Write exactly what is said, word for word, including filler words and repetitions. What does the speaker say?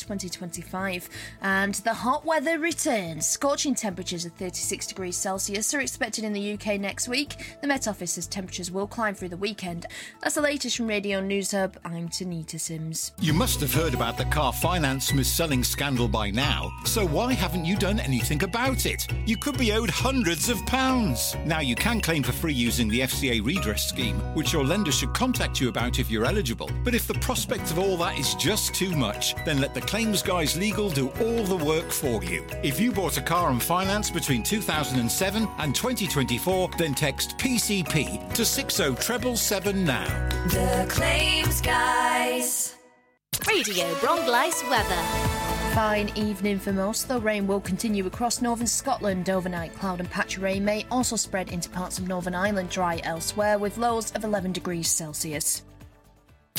twenty twenty-five. And the hot weather returns. Scorching temperatures of thirty-six degrees Celsius are expected in the U K next week. The Met Office says temperatures will climb through the weekend. That's the latest from Radio News Hub. I'm Tanita Sims. You must have heard about the car finance mis-selling scandal by now, so why haven't you done anything about it? You could be owed hundreds of pounds. Now you can claim for free using the F C A redress scheme, which your lender should contact you about if you're eligible. But if the prospect of all that is just too much, then let the Claims Guys Legal do all the work for you. If you bought a car on finance between two thousand seven and twenty twenty-four, then text P C P to six oh seven seven now. The Claims Guys. Radio Bronglice weather. Fine evening for most, though rain will continue across northern Scotland. Overnight cloud and patchy rain may also spread into parts of Northern Ireland, dry elsewhere with lows of eleven degrees Celsius.